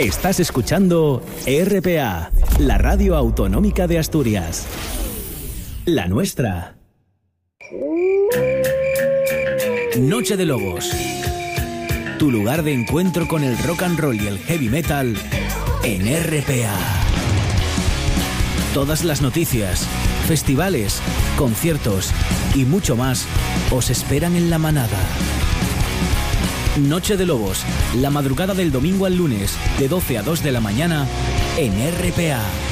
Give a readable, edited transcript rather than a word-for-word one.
Estás escuchando RPA, la radio autonómica de Asturias. La nuestra. Noche de Lobos. Tu lugar de encuentro con el rock and roll y el heavy metal en RPA. Todas las noticias, festivales, conciertos y mucho más os esperan en La Manada. Noche de Lobos, la madrugada del domingo al lunes, de 12 a 2 de la mañana, en RPA.